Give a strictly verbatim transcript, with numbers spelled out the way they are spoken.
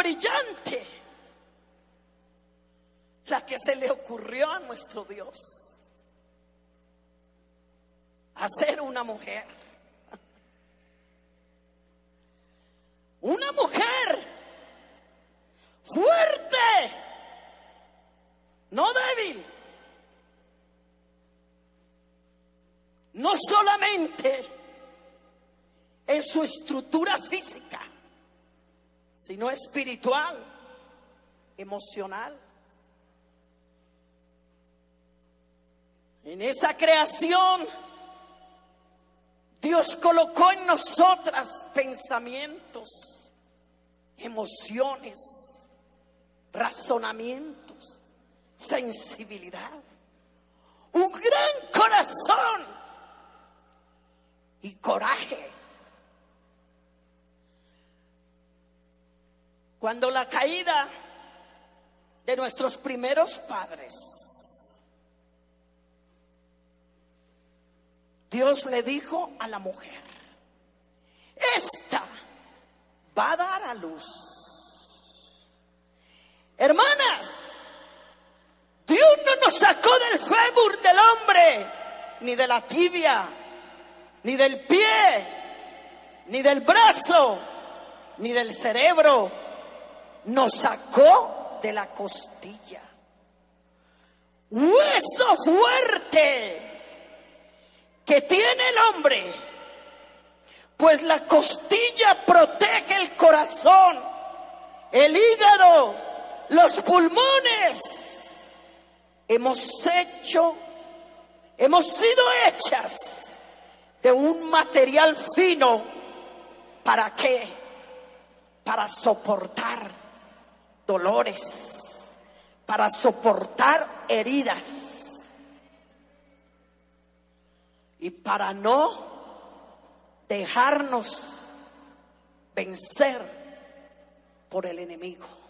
brillante la que se le ocurrió a nuestro Dios: hacer una mujer. Una mujer fuerte, no débil. No solamente en su estructura física, sino espiritual, emocional. En esa creación, Dios colocó en nosotras pensamientos, emociones, razonamientos, sensibilidad, un gran corazón y coraje. Cuando la caída de nuestros primeros padres, Dios le dijo a la mujer: esta va a dar a luz. Hermanas, Dios no nos sacó del fémur del hombre, ni de la tibia, ni del pie, ni del brazo, ni del cerebro. Nos sacó de la costilla. Hueso fuerte que tiene el hombre, pues la costilla protege el corazón, el hígado, los pulmones. Hemos hecho, hemos sido hechas de un material fino. ¿Para qué? Para soportar dolores, para soportar heridas y para no dejarnos vencer por el enemigo.